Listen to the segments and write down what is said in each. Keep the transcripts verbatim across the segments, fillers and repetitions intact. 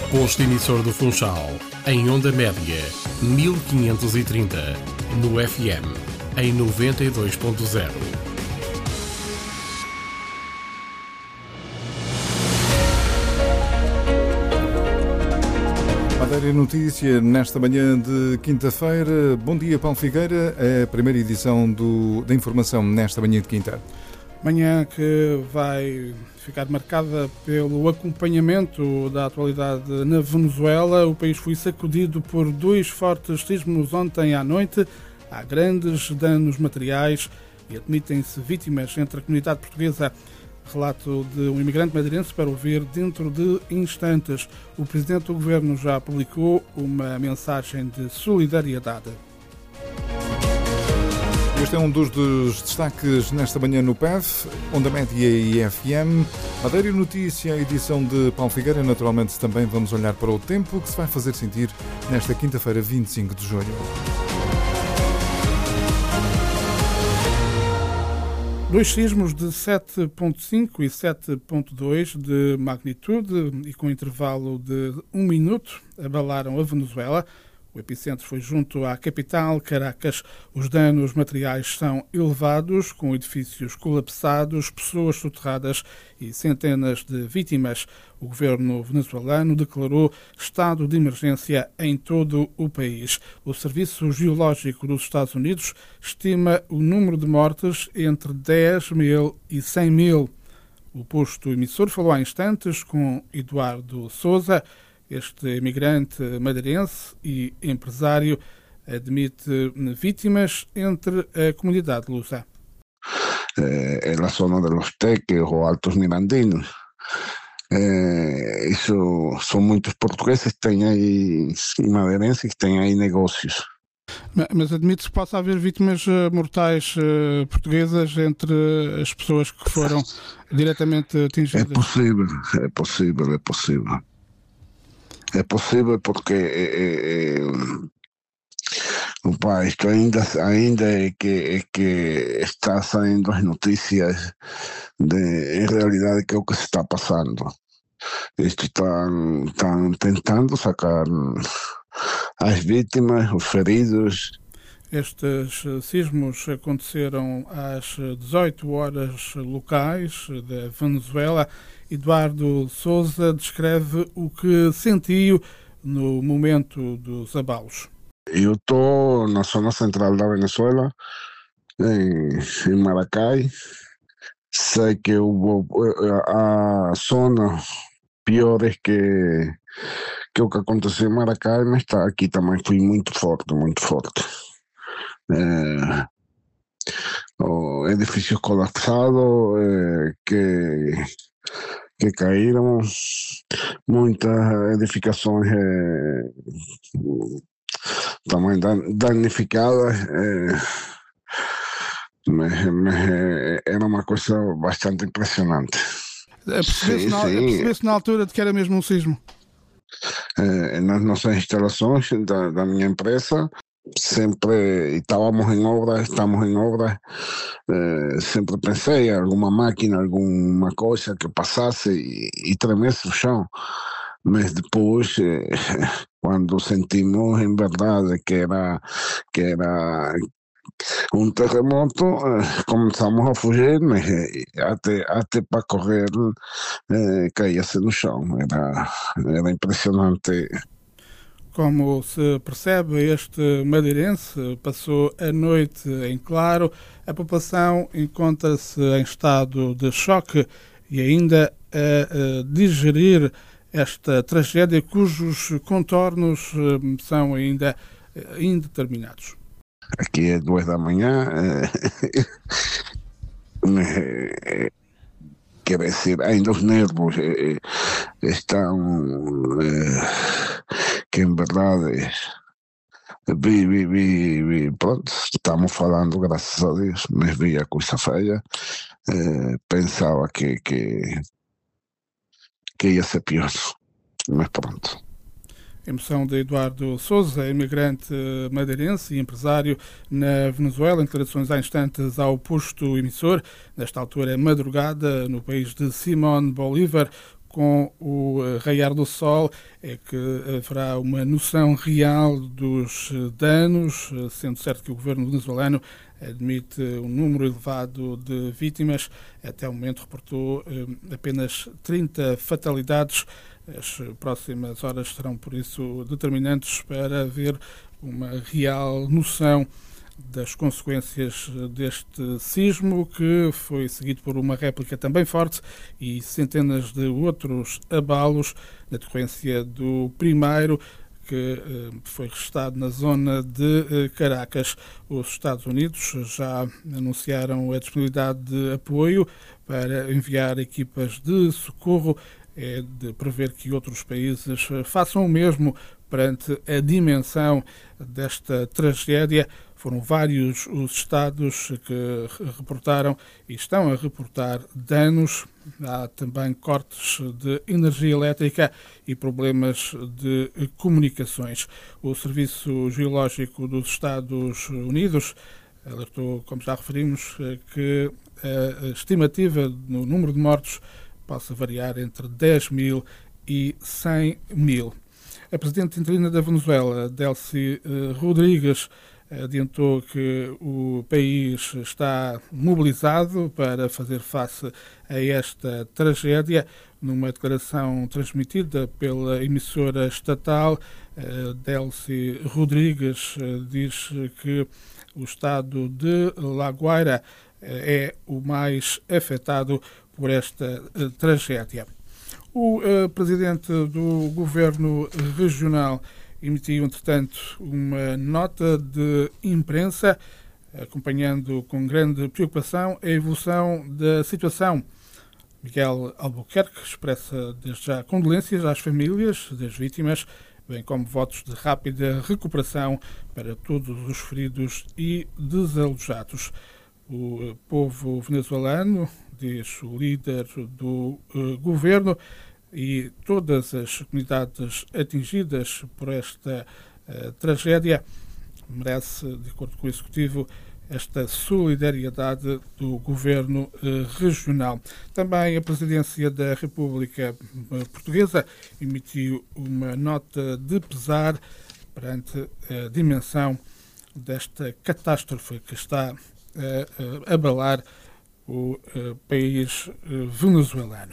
Posto emissor do Funchal, em onda média, mil quinhentos e trinta, no F M, em noventa e dois ponto zero. Madeira Notícia, nesta manhã de quinta-feira. Bom dia, Paulo Figueira. A primeira edição do, da informação nesta manhã de quinta. Manhã que vai ficar marcada pelo acompanhamento da atualidade na Venezuela. O país foi sacudido por dois fortes sismos ontem à noite. Há grandes danos materiais e admitem-se vítimas entre a comunidade portuguesa. Relato de um imigrante madeirense para ouvir dentro de instantes. O presidente do governo já publicou uma mensagem de solidariedade. Este é um dos, dos destaques nesta manhã no P E F, Onda Média e F M. Madeira Notícia, a edição de Paulo Figueira. Naturalmente também vamos olhar para o tempo que se vai fazer sentir nesta quinta-feira, vinte e cinco de junho. Dois sismos de sete ponto cinco e sete ponto dois de magnitude e com intervalo de um minuto abalaram a Venezuela. O epicentro foi junto à capital, Caracas. Os danos materiais são elevados, com edifícios colapsados, pessoas soterradas e centenas de vítimas. O governo venezuelano declarou estado de emergência em todo o país. O Serviço Geológico dos Estados Unidos estima o número de mortes entre dez mil e cem mil. O posto emissor falou há instantes com Eduardo Sousa. Este imigrante madeirense e empresário admite vítimas entre a comunidade lusa. É a zona dos Teques ou Altos Mirandinos. É, isso, são muitos portugueses que têm aí, e madeirenses que têm aí negócios. Mas admite-se que possa haver vítimas mortais portuguesas entre as pessoas que foram diretamente atingidas? É possível, é possível, é possível. É possível porque é, é, opa, isto ainda, ainda é, que, é que está saindo as notícias de, em realidade, que é o que se está passando. Isto estão, estão tentando sacar as vítimas, os feridos. Estes sismos aconteceram às dezoito horas locais da Venezuela. Eduardo Sousa descreve o que sentiu no momento dos abalos. Eu estou na zona central da Venezuela, em, em Maracay. Sei que houve a zona piores que, que o que aconteceu em Maracay, mas está aqui também foi muito forte, muito forte. É, o edifícios colapsados é, que que caíram, muitas edificações eh, também danificadas, eh, mas, mas eh, era uma coisa bastante impressionante. Percebeu-se na, percebeu-se na altura de que era mesmo um sismo? Eh, nas nossas instalações da, da minha empresa, sempre estávamos em obra, estamos em obra, eh, sempre pensei alguma máquina, alguma coisa que passasse e, e tremesse o chão, mas depois eh, quando sentimos em verdade que era, que era um terremoto, eh, começamos a fugir, mas eh, até, até para correr eh, caía-se no chão, era, era impressionante. Como se percebe, este madeirense passou a noite em claro. A população encontra-se em estado de choque e ainda a digerir esta tragédia cujos contornos são ainda indeterminados. Aqui é duas da manhã. É, quer dizer, ainda os nervos é, estão... É, que em verdade vi, vi, vi, vi, pronto, estamos falando, graças a Deus, mas vi a coisa feia, eh, pensava que, que, que ia ser pior, mas pronto. Emoção de Eduardo Sousa, imigrante madeirense e empresário na Venezuela, em declarações há instantes ao posto emissor, nesta altura é madrugada, no país de Simón Bolívar, com o raiar do sol é que haverá uma noção real dos danos, sendo certo que o governo venezuelano admite um número elevado de vítimas. Até o momento reportou apenas trinta fatalidades. As próximas horas serão, por isso, determinantes para haver uma real noção das consequências deste sismo, que foi seguido por uma réplica também forte e centenas de outros abalos na decorrência do primeiro, que foi registrado na zona de Caracas. Os Estados Unidos já anunciaram a disponibilidade de apoio para enviar equipas de socorro. É de prever que outros países façam o mesmo perante a dimensão desta tragédia. Foram vários os estados que reportaram e estão a reportar danos. Há também cortes de energia elétrica e problemas de comunicações. O Serviço Geológico dos Estados Unidos alertou, como já referimos, que a estimativa no número de mortos possa variar entre dez mil e cem mil. A presidente interina da Venezuela, Delcy Rodrigues, adiantou que o país está mobilizado para fazer face a esta tragédia. Numa declaração transmitida pela emissora estatal, Delcy Rodrigues diz que o estado de La Guaira é o mais afetado por esta tragédia. O uh, presidente do governo regional emitiu, entretanto, uma nota de imprensa, acompanhando com grande preocupação a evolução da situação. Miguel Albuquerque expressa desde já condolências às famílias das vítimas, bem como votos de rápida recuperação para todos os feridos e desalojados. O povo venezuelano, diz o líder do uh, governo, e todas as comunidades atingidas por esta uh, tragédia merece, de acordo com o Executivo, esta solidariedade do governo uh, regional. Também a Presidência da República Portuguesa emitiu uma nota de pesar perante a dimensão desta catástrofe que está a abalar o uh, país uh, venezuelano.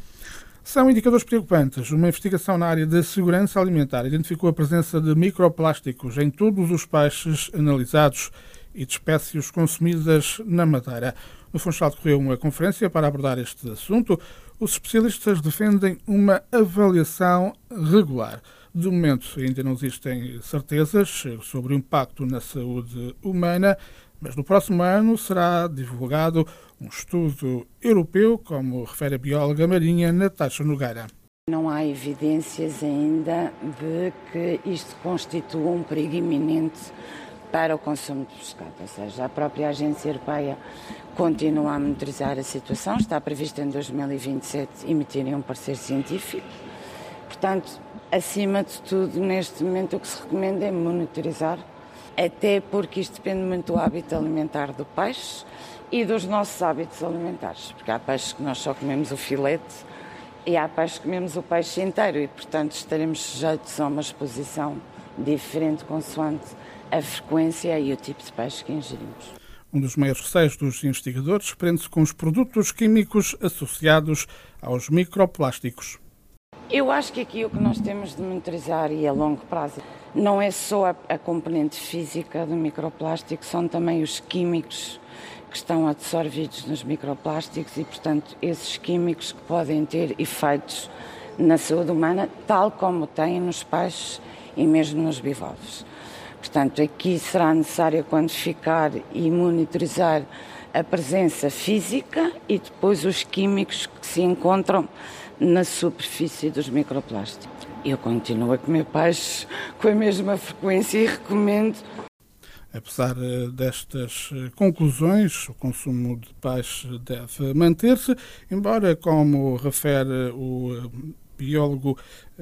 São indicadores preocupantes. Uma investigação na área da segurança alimentar identificou a presença de microplásticos em todos os peixes analisados e de espécies consumidas na Madeira. No Funchal decorreu uma conferência para abordar este assunto. Os especialistas defendem uma avaliação regular. De momento, ainda não existem certezas sobre o impacto na saúde humana, mas no próximo ano será divulgado um estudo europeu, como refere a bióloga marinha Natasha Nogueira. Não há evidências ainda de que isto constitua um perigo iminente para o consumo de pescado, ou seja, a própria Agência Europeia continua a monitorizar a situação, está previsto em dois mil e vinte e sete emitirem um parecer científico. Portanto, acima de tudo, neste momento o que se recomenda é monitorizar, até porque isto depende muito do hábito alimentar do peixe e dos nossos hábitos alimentares, porque há peixes que nós só comemos o filete e há peixes que comemos o peixe inteiro e, portanto, estaremos sujeitos a uma exposição diferente consoante a frequência e o tipo de peixe que ingerimos. Um dos maiores receios dos investigadores prende-se com os produtos químicos associados aos microplásticos. Eu acho que aqui o que nós temos de monitorizar e a longo prazo não é só a, a componente física do microplástico, são também os químicos que estão absorvidos nos microplásticos e, portanto, esses químicos que podem ter efeitos na saúde humana, tal como têm nos peixes e mesmo nos bivalves. Portanto, aqui será necessário quantificar e monitorizar a presença física e depois os químicos que se encontram na superfície dos microplásticos. Eu continuo a comer peixe com a mesma frequência e recomendo. Apesar destas conclusões, o consumo de peixe deve manter-se, embora, como refere o biólogo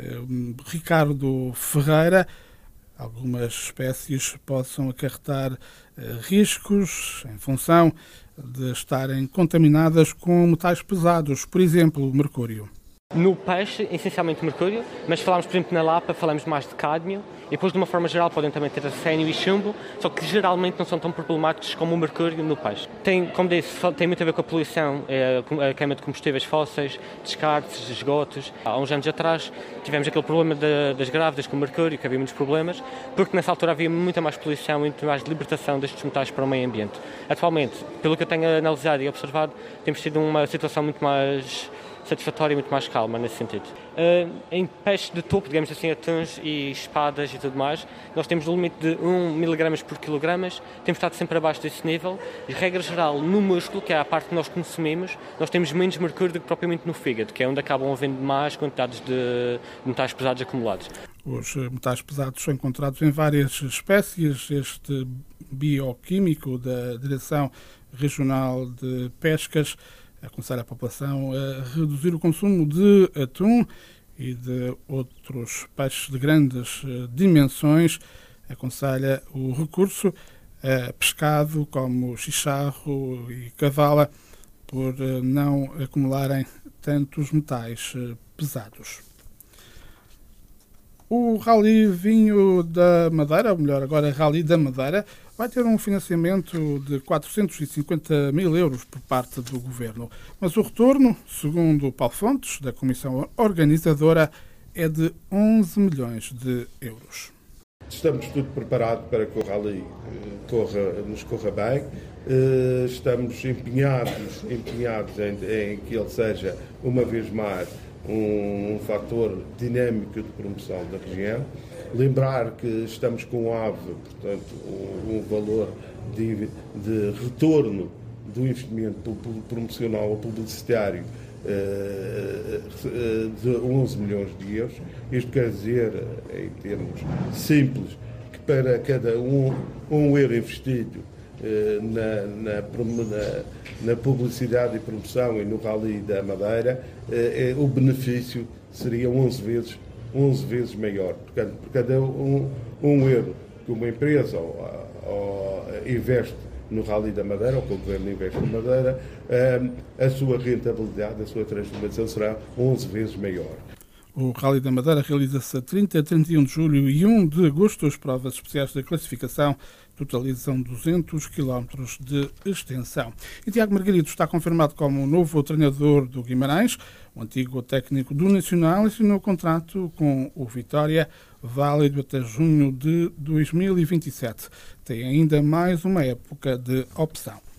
Ricardo Ferreira, algumas espécies possam acarretar riscos em função de estarem contaminadas com metais pesados, por exemplo, o mercúrio. No peixe, essencialmente mercúrio, mas falamos, por exemplo, na lapa, falamos mais de cádmio, e depois, de uma forma geral, podem também ter arsénio e chumbo, só que geralmente não são tão problemáticos como o mercúrio no peixe. Tem, como disse, tem muito a ver com a poluição, a queima de combustíveis fósseis, descartes, esgotos. Há uns anos atrás tivemos aquele problema de, das grávidas com o mercúrio, que havia muitos problemas, porque nessa altura havia muita mais poluição, muito mais libertação destes metais para o meio ambiente. Atualmente, pelo que eu tenho analisado e observado, temos tido uma situação muito mais satisfatória e muito mais calma nesse sentido. Uh, em peixe de topo, digamos assim, atuns e espadas e tudo mais, nós temos um limite de um miligrama por quilogramas, temos estado sempre abaixo desse nível, e regra geral, no músculo, que é a parte que nós consumimos, nós temos menos mercúrio do que propriamente no fígado, que é onde acabam havendo mais quantidades de metais pesados acumulados. Os metais pesados são encontrados em várias espécies. Este bioquímico da Direção Regional de Pescas aconselha a população a reduzir o consumo de atum e de outros peixes de grandes dimensões. Aconselha o recurso a pescado como chicharro e cavala por não acumularem tantos metais pesados. O Rally Vinho da Madeira, ou melhor, agora Rally da Madeira, vai ter um financiamento de quatrocentos e cinquenta mil euros por parte do Governo. Mas o retorno, segundo Paulo Fontes, da Comissão Organizadora, é de onze milhões de euros. Estamos tudo preparado para que o Rally corra, nos corra bem. Estamos empenhados, empenhados em, em que ele seja, uma vez mais, um, um fator dinâmico de promoção da região. Lembrar que estamos com o A V E, portanto, um, um valor de, de retorno do investimento promocional ou publicitário de onze milhões de euros. Isto quer dizer, em termos simples, que para cada um, um euro investido na, na, na, na publicidade e promoção e no Rally da Madeira, o benefício seria onze vezes, onze vezes maior. Portanto, por cada um, um euro que uma empresa ou, ou investe no Rally da Madeira, ou que o Governo investe na Madeira, a sua rentabilidade, a sua transformação será onze vezes maior. O Rally da Madeira realiza-se a trinta, trinta e um de julho e um de agosto. As provas especiais da classificação totalizam duzentos quilómetros de extensão. E Tiago Margarido está confirmado como o novo treinador do Guimarães. O antigo técnico do Nacional assinou contrato com o Vitória, válido até junho de dois mil e vinte e sete. Tem ainda mais uma época de opção.